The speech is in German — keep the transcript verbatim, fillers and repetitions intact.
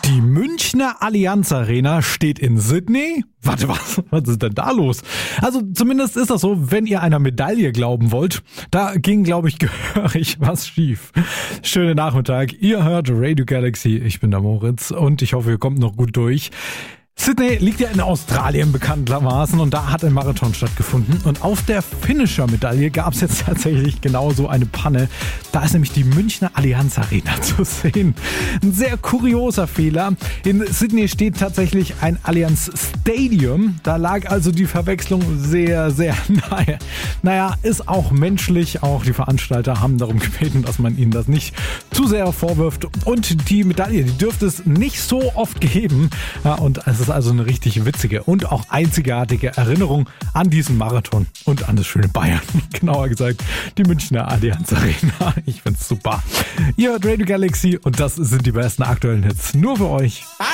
Die Münchner Allianz Arena steht in Sydney? Warte, was? Was ist denn da los? Also zumindest ist das so, wenn ihr einer Medaille glauben wollt. Da ging, glaube ich, gehörig was schief. Schönen Nachmittag. Ihr hört Radio Galaxy. Ich bin der Moritz und ich hoffe, ihr kommt noch gut durch. Sydney liegt ja in Australien bekanntermaßen und da hat ein Marathon stattgefunden und auf der Finisher-Medaille gab es jetzt tatsächlich genauso eine Panne. Da ist nämlich die Münchner Allianz Arena zu sehen. Ein sehr kurioser Fehler. In Sydney steht tatsächlich ein Allianz Stadium. Da lag also die Verwechslung sehr, sehr nahe. Naja, ist auch menschlich. Auch die Veranstalter haben darum gebeten, dass man ihnen das nicht zu sehr vorwirft. Und die Medaille, die dürfte es nicht so oft geben. Ja, und es ist also eine richtig witzige und auch einzigartige Erinnerung an diesen Marathon und an das schöne Bayern. Genauer gesagt, die Münchner Allianz Arena. Ich find's super. Ihr hört Radio Galaxy und das sind die besten aktuellen Hits nur für euch.